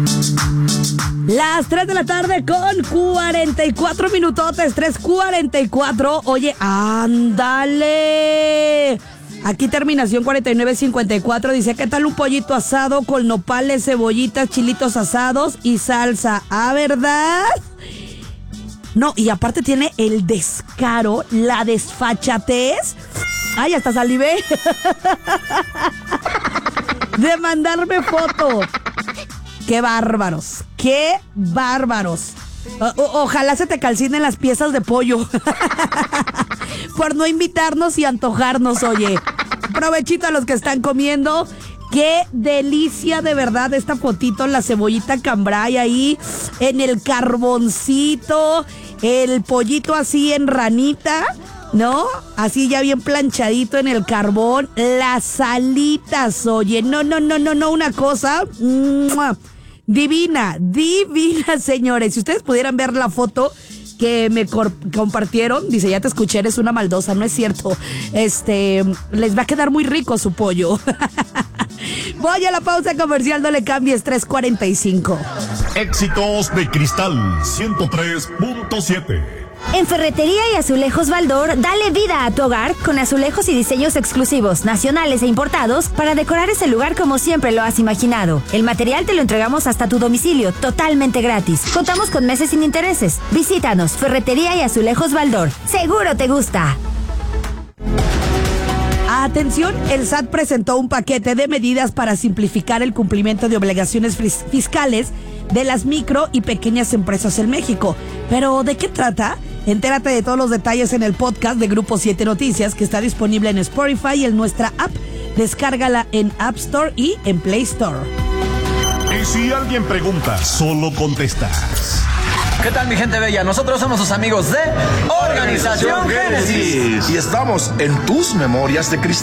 Las 3 de la tarde con 44 minutotes, 3:44. Oye, ándale. Aquí terminación 4954 dice, ¿qué tal un pollito asado con nopales, cebollitas, chilitos asados y salsa? ¿Ah, verdad? No, y aparte tiene el descaro, la desfachatez. Ay, hasta salivé. De mandarme foto. ¡Qué bárbaros! ¡Qué bárbaros! Ojalá se te calcinen las piezas de pollo. Por no invitarnos y antojarnos, oye. Provechito a los que están comiendo. ¡Qué delicia de verdad esta fotito! La cebollita cambray ahí en el carboncito. El pollito así en ranita, ¿no? Así ya bien planchadito en el carbón. Las alitas, oye. No, una cosa. ¡Mua! Divina, señores. Si ustedes pudieran ver la foto que me compartieron, dice, ya te escuché, eres una maldosa, no es cierto. Les va a quedar muy rico su pollo. Voy a la pausa comercial, no le cambies, 3:45. Éxitos de Cristal 103.7. En Ferretería y Azulejos Baldor, dale vida a tu hogar con azulejos y diseños exclusivos, nacionales e importados, para decorar ese lugar como siempre lo has imaginado. El material te lo entregamos hasta tu domicilio, totalmente gratis. Contamos con meses sin intereses. Visítanos, Ferretería y Azulejos Baldor. Seguro te gusta. Atención, el SAT presentó un paquete de medidas para simplificar el cumplimiento de obligaciones fiscales de las micro y pequeñas empresas en México. ¿Pero de qué trata? Entérate de todos los detalles en el podcast de Grupo 7 Noticias, que está disponible en Spotify y en nuestra app. Descárgala en App Store y en Play Store. Y si alguien pregunta, solo contestas. ¿Qué tal, mi gente bella? Nosotros somos sus amigos de Organización Génesis. Y estamos en tus memorias de cristal.